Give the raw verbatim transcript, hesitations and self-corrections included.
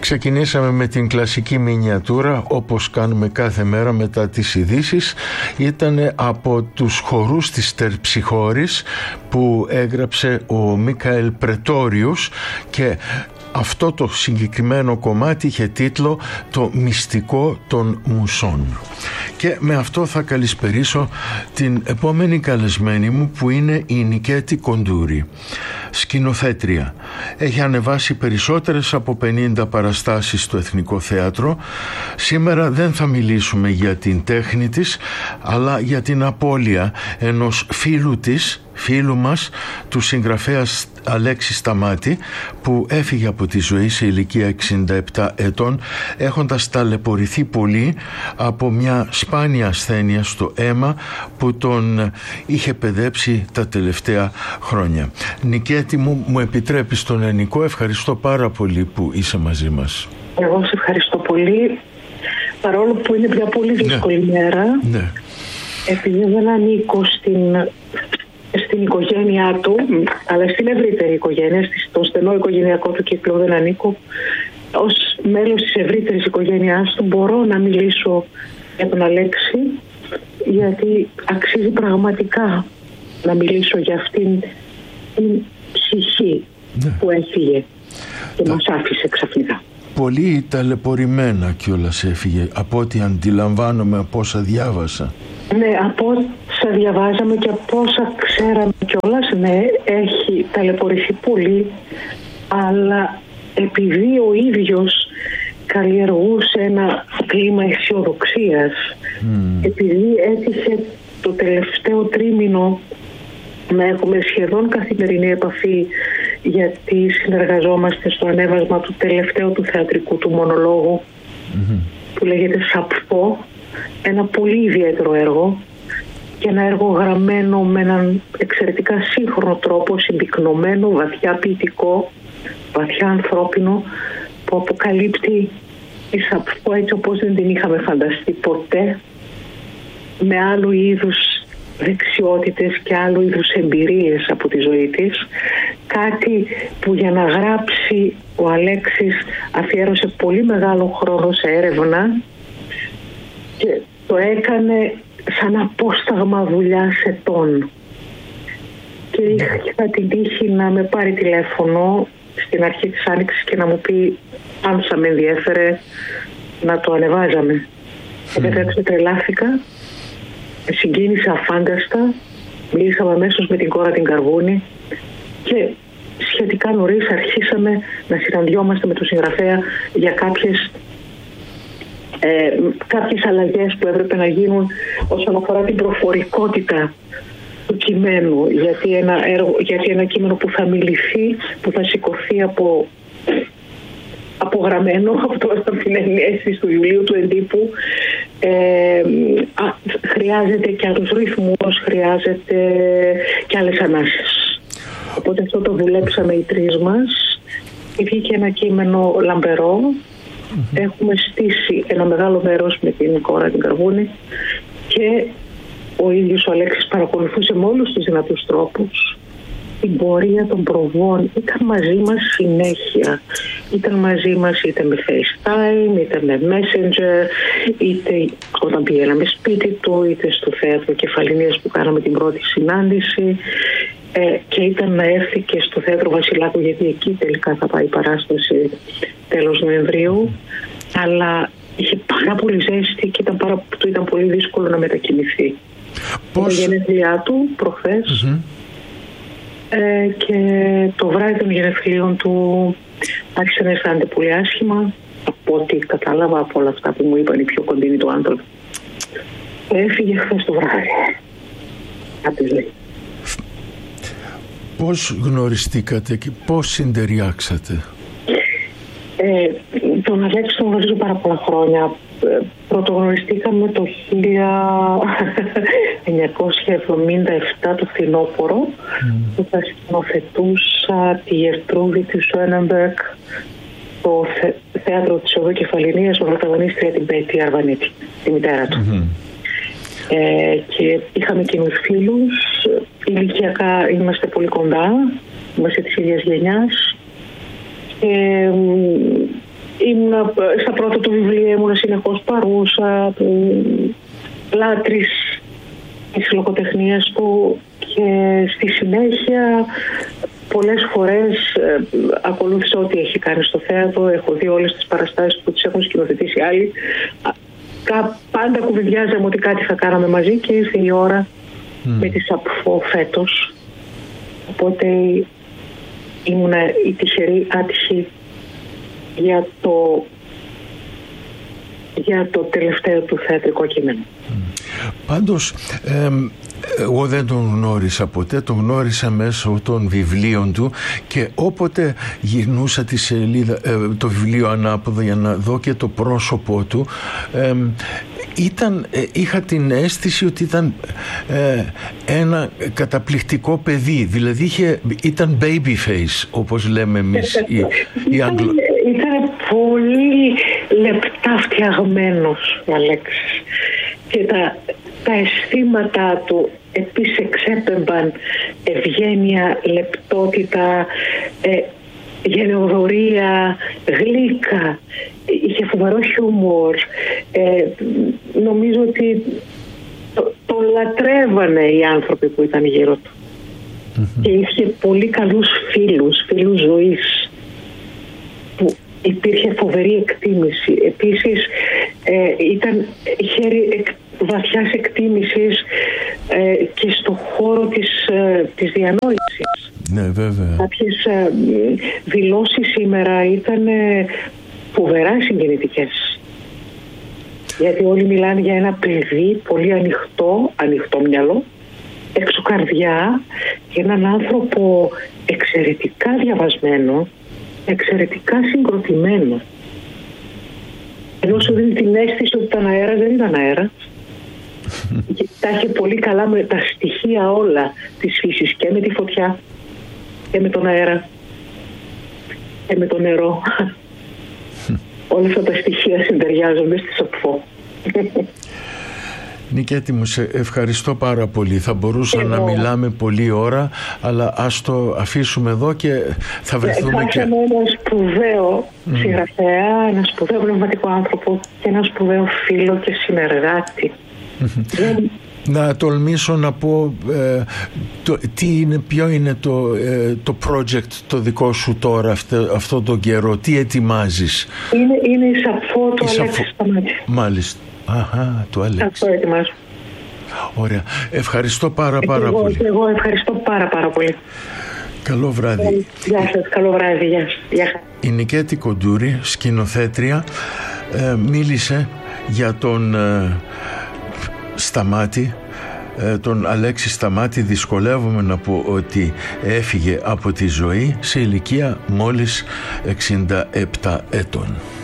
Ξεκινήσαμε με την κλασική μινιατούρα, όπως κάνουμε κάθε μέρα μετά τις ειδήσεις. Ήταν από τους χορούς της Τερψιχώρης που έγραψε ο Μίκαελ Πρετόριους και αυτό το συγκεκριμένο κομμάτι είχε τίτλο «Το μυστικό των μουσών». Και με αυτό θα καλησπερίσω την επόμενη καλεσμένη μου, που είναι η Νικέτη Κοντούρη, σκηνοθέτρια. Έχει ανεβάσει περισσότερες από πενήντα παραστάσεις στο Εθνικό Θέατρο. Σήμερα δεν θα μιλήσουμε για την τέχνη της, αλλά για την απώλεια ενός φίλου της, φίλου μας, του συγγραφέα Αλέξη Σταμάτη, που έφυγε από τη ζωή σε ηλικία εξήντα επτά ετών, έχοντας ταλαιπωρηθεί πολύ από μια σπάνια ασθένεια στο αίμα που τον είχε παιδέψει τα τελευταία χρόνια. Νικέτη μου, μου επιτρέπεις τον ελληνικό, ευχαριστώ πάρα πολύ που είσαι μαζί μας. Εγώ σε ευχαριστώ πολύ, παρόλο που είναι μια πολύ δύσκολη ναι. μέρα, ναι. επειδή δεν ανήκω στην... στην οικογένειά του, αλλά στην ευρύτερη οικογένεια, στον στενό οικογενειακό του κύκλο δεν ανήκω. Ως μέλος της ευρύτερης οικογένειάς του μπορώ να μιλήσω για τον Αλέξη, γιατί αξίζει πραγματικά να μιλήσω για αυτήν την ψυχή ναι. που έφυγε και Τα... μας άφησε ξαφνικά. Πολύ ταλαιπωρημένα κιόλας έφυγε, από ό,τι αντιλαμβάνομαι από όσα διάβασα. Ναι, από όσα διαβάζαμε και από όσα ξέραμε κιόλας, ναι, έχει ταλαιπωρηθεί πολύ, αλλά επειδή ο ίδιος καλλιεργούσε ένα κλίμα αισιοδοξίας, mm. επειδή έτυχε το τελευταίο τρίμηνο να έχουμε σχεδόν καθημερινή επαφή, γιατί συνεργαζόμαστε στο ανέβασμα του τελευταίου του θεατρικού του μονολόγου mm-hmm. που λέγεται Σαπφό, ένα πολύ ιδιαίτερο έργο και ένα έργο γραμμένο με έναν εξαιρετικά σύγχρονο τρόπο, συμπυκνωμένο, βαθιά ποιητικό, βαθιά ανθρώπινο, που αποκαλύπτει τη Σαπφό έτσι όπως δεν την είχαμε φανταστεί ποτέ, με άλλου είδους δεξιότητες και άλλου είδους εμπειρίες από τη ζωή της, κάτι που για να γράψει ο Αλέξης αφιέρωσε πολύ μεγάλο χρόνο σε έρευνα και το έκανε σαν απόσταγμα δουλειάς ετών. Και είχα την τύχη να με πάρει τηλέφωνο στην αρχή της Άνοιξης και να μου πει αν θα με ενδιέφερε να το ανεβάζαμε. Και μετά mm. τρελάθηκα, με συγκίνησε αφάνταστα, μιλήσαμε αμέσως με την κόρα την Καρβούνη και σχετικά νωρίς αρχίσαμε να συναντιόμαστε με τον συγγραφέα για κάποιες Ε, κάποιες αλλαγές που έπρεπε να γίνουν όσον αφορά την προφορικότητα του κειμένου, γιατί ένα, έργο, γιατί ένα κείμενο που θα μιληθεί, που θα σηκωθεί από απογραμμένο από, το, από την αίσθηση του Ιουλίου του εντύπου, ε, α, χρειάζεται και άλλους ρυθμούς, χρειάζεται και άλλες ανάσες. Οπότε αυτό το δουλέψαμε οι τρεις μας. Βγήκε ένα κείμενο λαμπερό. Mm-hmm. Έχουμε στήσει ένα μεγάλο μέρος με την κόρα την Καρβούνη και ο ίδιος ο Αλέξης παρακολουθούσε με όλους τους δυνατούς τρόπους την πορεία των προβών. Ήταν μαζί μας συνέχεια. Ήταν μαζί μας είτε με FaceTime, είτε με Messenger, είτε όταν πηγαίναμε σπίτι του, είτε στο θέατρο Κεφαλινίας που κάναμε την πρώτη συνάντηση. Ε, και ήταν να έρθει και στο θέατρο Βασιλάκου, γιατί εκεί τελικά θα πάει η παράσταση τέλος Νοεμβρίου, αλλά είχε πάρα πολύ ζέστη και ήταν, πάρα, του ήταν πολύ δύσκολο να μετακινηθεί. Πώς... Η γενέθλιά του προχθές mm-hmm. ε, και το βράδυ των γενεθλίων του άρχισε να αισθάνεται πολύ άσχημα, από ό,τι κατάλαβα από όλα αυτά που μου είπαν οι πιο κοντινοί του άνθρωποι. Έφυγε χθες το βράδυ. Κάτι λέει. Πώς γνωριστήκατε και πώς συντεριάξατε? Ε, τον Αλέξη τον γνωρίζω πάρα πολλά χρόνια. Πρωτογνωριστήκαμε το χίλια εννιακόσια εβδομήντα επτά το φθινόπωρο mm. που θα σκηνοθετούσα τη Γερτρούδη του Σόνεμπεργκ στο θε, θέατρο της Οδού Κεφαλινίας, με πρωταγωνίστρια την Πέτη Αρβανίτη, τη μητέρα του. Mm-hmm. Ε, και είχαμε κοινούς φίλους, ηλικιακά είμαστε πολύ κοντά, είμαστε της ίδιας γενιάς και ήμουνα στα πρώτα του βιβλία, ήμουνα συνεχώς παρούσα, λάτρης της λογοτεχνίας του, και στη συνέχεια πολλές φορές ε, ακολούθησα ό,τι έχει κάνει στο θέατρο. Έχω δει όλες τις παραστάσεις που τις έχουν σκηνοθετήσει άλλοι. Πάντα κουβεντιάζαμε ότι κάτι θα κάναμε μαζί, και ήρθε η ώρα mm. με τη Σαπφό φέτος. Οπότε ήμουνα η τυχερή άτυχη για το, για το τελευταίο του θεατρικό κείμενο. Πάντως, ε, εγώ δεν τον γνώρισα ποτέ, τον γνώρισα μέσω των βιβλίων του, και όποτε γυρνούσα τη σελίδα, ε, το βιβλίο ανάποδα για να δω και το πρόσωπό του, ε, ήταν, ε, είχα την αίσθηση ότι ήταν ε, ένα καταπληκτικό παιδί, δηλαδή είχε, ήταν baby face, όπως λέμε εμείς οι, οι Αγγλο... Ήταν πολύ λεπτά φτιαγμένος ο Αλέξης, και τα, τα αισθήματά του επίσης εξέπεμπαν ευγένεια, λεπτότητα, ε, γενεοδορία, γλύκα, είχε φοβερό χιούμορ. Ε, νομίζω ότι το, το λατρεύανε οι άνθρωποι που ήταν γύρω του. Mm-hmm. Και είχε πολύ καλούς φίλους, φίλους ζωής, που υπήρχε φοβερή εκτίμηση. Επίσης ε, ήταν χέρι εκ, βαθιάς εκτίμησης ε, και στο χώρο της, ε, της διανόησης. Ναι, βέβαια. Κάποιες ε, δηλώσεις σήμερα ήταν ε, φοβερά συγκινητικές. Γιατί όλοι μιλάνε για ένα παιδί πολύ ανοιχτό, ανοιχτό μυαλό, έξω καρδιά, και έναν άνθρωπο εξαιρετικά διαβασμένο, εξαιρετικά συγκροτημένο. Ενώ σου δίνει την αίσθηση ότι ήταν αέρας, δεν ήταν αέρας. Και τα είχε πολύ καλά με τα στοιχεία όλα της φύσης, και με τη φωτιά και με τον αέρα και με το νερό. Όλα αυτά τα στοιχεία συντεριάζονται στη Σαπφό. Νικέτη μου, σε ευχαριστώ πάρα πολύ. Θα μπορούσα Εγώ. να μιλάμε πολλή ώρα, αλλά ας το αφήσουμε εδώ και θα βρεθούμε ε, και... ένα σπουδαίο mm. συγγραφέα, ένα σπουδαίο πνευματικό άνθρωπο και ένα σπουδαίο φίλο και συνεργάτη. Δεν... Να τολμήσω να πω ε, το, τι είναι, ποιο είναι το, ε, το project το δικό σου τώρα αυτό, αυτό τον καιρό, τι ετοιμάζεις? Είναι, είναι η Σαπφό του Αλέξη Σταμάτη. Μάλιστα. Αχα, του Αλέξη. Αυτό ετοιμάζω. Ωραία. Ευχαριστώ πάρα πάρα εγώ, πολύ. Εγώ ευχαριστώ πάρα πάρα πολύ. Καλό βράδυ. Γεια σας, καλό βράδυ. Γεια σας. Γεια. Η Νικέτη Κοντούρη, σκηνοθέτρια, ε, μίλησε για τον ε, Σταμάτη, ε, τον Αλέξη Σταμάτη. Δυσκολεύομαι να πω ότι έφυγε από τη ζωή σε ηλικία μόλις εξήντα επτά ετών.